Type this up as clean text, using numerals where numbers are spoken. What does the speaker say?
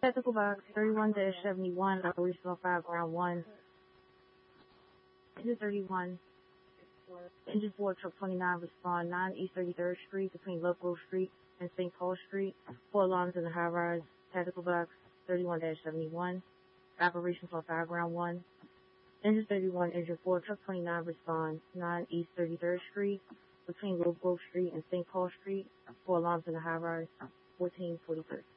Technical box 31-71, operational 5, ground 1. Engine 31, engine 4, truck 29, respond 9 East 33rd Street between Love Grove Street and St. Paul Street. 4 alarms in the high rise. Technical box 31-71, operations on 5, ground 1. Engine 31, engine 4, truck 29, respond 9 East 33rd Street between Love Grove Street and St. Paul Street. 4 alarms in the high rise. 1443.